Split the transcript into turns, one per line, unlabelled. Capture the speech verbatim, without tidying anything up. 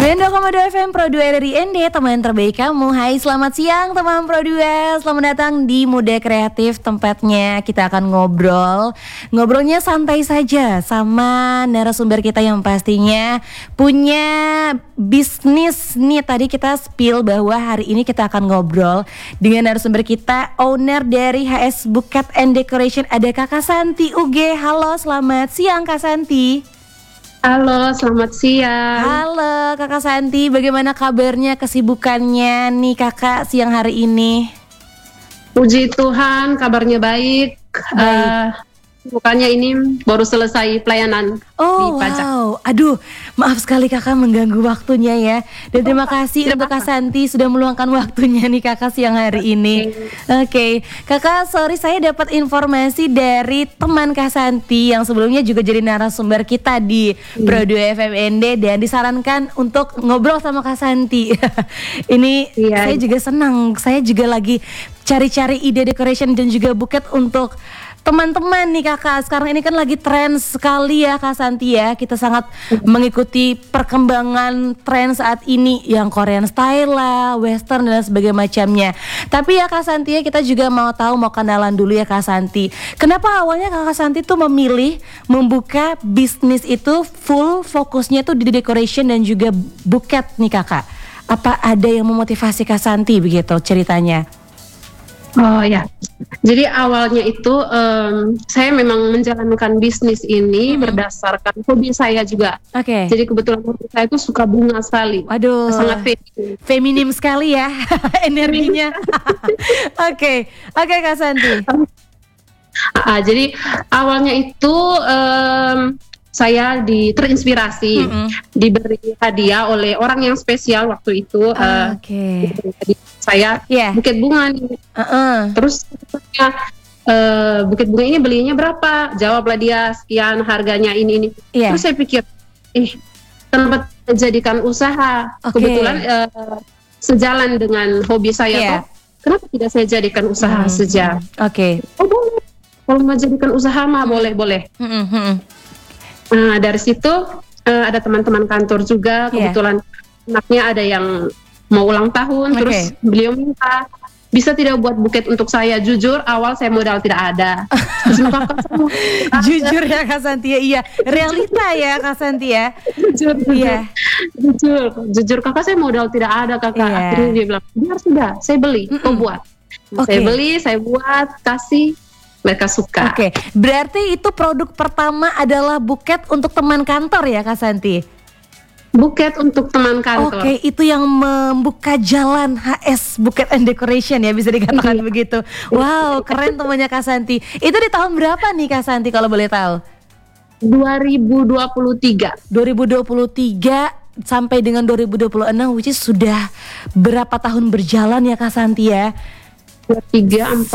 sembilan puluh dua koma dua F M Pro dua R R I N D, teman terbaik kamu. Hai, selamat siang teman Pro dua. Selamat datang di Muda Kreatif, tempatnya kita akan ngobrol. Ngobrolnya santai saja sama narasumber kita yang pastinya punya bisnis nih. Tadi kita spill bahwa hari ini kita akan ngobrol dengan narasumber kita, owner dari H S Bouquet and Decoration, ada Kakak Santi U G. Halo, selamat siang Kak Santi.
Halo, selamat siang.
Halo Kakak Santi, bagaimana kabarnya, kesibukannya nih Kakak siang hari ini?
Puji Tuhan, kabarnya baik.
Baik.
Uh, Bukannya ini baru selesai pelayanan
Oh
di pajak.
wow, aduh maaf sekali Kakak mengganggu waktunya ya. Dan terima kasih
Tidak
untuk Kak
apa-apa.
Santi sudah meluangkan waktunya nih Kakak siang hari ini. Oke, Kakak sorry saya dapat informasi dari teman Kak Santi yang sebelumnya juga jadi narasumber kita di
Hmm.
Pro dua F M N D dan disarankan untuk ngobrol sama Kak Santi. Ini
Iya.
saya juga senang, saya juga lagi cari-cari ide decoration dan juga buket untuk teman-teman nih Kakak. Sekarang ini kan lagi tren sekali ya Kak Santi ya. Kita sangat mengikuti perkembangan tren saat ini, yang Korean style lah, western dan sebagainya macamnya. Tapi ya Kak Santi ya, kita juga mau tahu, mau kenalan dulu ya Kak Santi. Kenapa awalnya Kakak Santi tuh memilih membuka bisnis itu full fokusnya tuh di decoration dan juga buket nih Kakak? Apa ada yang memotivasi Kak Santi begitu ceritanya?
Oh ya, jadi awalnya itu em, saya memang menjalankan bisnis ini
Mm-mm.
berdasarkan hobi saya juga.
Oke.
Jadi kebetulan hobi saya itu suka bunga sekali.
Waduh,
Sangat feminim.
feminim sekali ya energinya. Oke, oke Kak Santi.
Ah, jadi awalnya itu em, saya di terinspirasi,
Mm-mm.
diberi hadiah oleh orang yang spesial waktu itu. eh,
Oke.
diberi hadiah saya
Iya.
buket bunga nih.
Uh-uh.
Terus ya, eh, buket bunga ini belinya berapa? Jawablah dia sekian, harganya ini ini.
Iya.
Terus saya pikir, ih, kenapa tidak jadikan usaha?
Oke.
Kebetulan eh, sejalan dengan hobi saya
Iya.
toh, kenapa tidak saya jadikan usaha
Hmm.
saja?
Oke.
Oh boleh, kalau mau jadikan usaha mah boleh boleh.
Mm-mm, mm-mm.
Nah, dari situ eh, ada teman-teman kantor juga,
Iya.
kebetulan anaknya ada yang mau ulang tahun,
Oke.
terus beliau minta, bisa tidak buat buket untuk saya? Jujur awal saya modal tidak ada. Terus kakak semua,
Jujur ya Kak Santi ya, iya. Realita ya Kak Santi ya.
jujur, jujur,
Iya.
jujur, jujur kakak saya modal tidak ada kakak.
Iya.
Akhirnya dia bilang, biar sudah, saya beli, kau
Mm-mm.
buat.
Oke.
Saya beli, saya buat, kasih, mereka suka.
Oke, berarti itu produk pertama adalah buket untuk teman kantor ya Kak Santi?
Buket untuk teman kantor.
Oke, itu yang membuka jalan H S Bouquet and Decoration ya, bisa dikatakan
Iya.
begitu. Wow, keren temannya Kak Santi. Itu di tahun berapa nih Kak Santi kalau boleh tahu?
dua ribu dua puluh tiga.
dua ribu dua puluh tiga sampai dengan dua ribu dua puluh enam, which is sudah berapa tahun berjalan ya Kak Santi ya?
Tiga, empat.